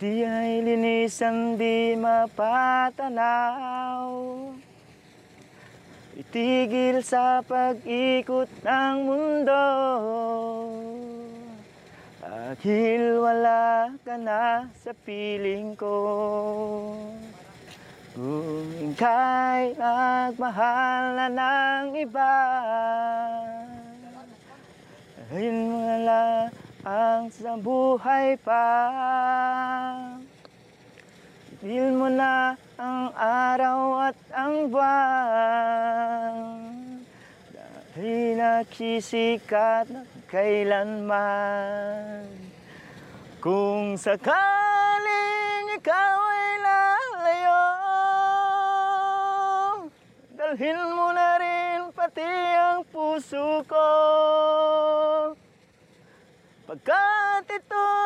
Di ay linisan, di mapatanaw. Itigil sa pag-ikot ng mundo. Dahil wala ka na sa piling ko. Kung ika'y nagmahal na ng iba, ayun mo lang ang sa buhay pa. Tigil mo na ang araw at ang buwan, dahil nagsisikat na kailanman. Kung sakaling ikaw ay lalayo, dalhin mo na rin pati ang puso ko. Pagkat ito